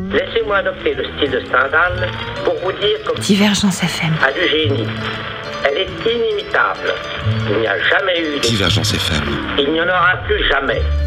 Laissez-moi adopter le style de Stendhal pour vous dire que Divergence FM a du génie. Elle est inimitable. Il n'y a jamais eu de... Divergence FM. Il n'y en aura plus jamais.